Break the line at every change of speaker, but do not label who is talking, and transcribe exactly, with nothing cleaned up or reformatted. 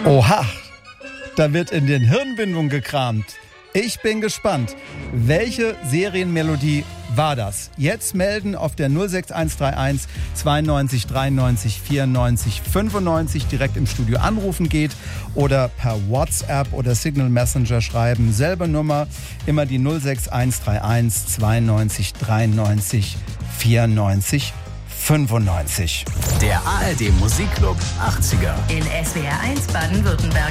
Oha, da wird in den Hirnbindungen gekramt. Ich bin gespannt. Welche Serienmelodie war das? Jetzt melden auf der null sechs eins drei eins zweiundneunzig dreiundneunzig vierundneunzig fünfundneunzig, direkt im Studio anrufen geht oder per WhatsApp oder Signal Messenger schreiben. Selbe Nummer, immer die null sechs eins drei eins zweiundneunzig dreiundneunzig vierundneunzig fünfundneunzig.
Der A R D Musikclub achtziger.
In S W R eins Baden-Württemberg.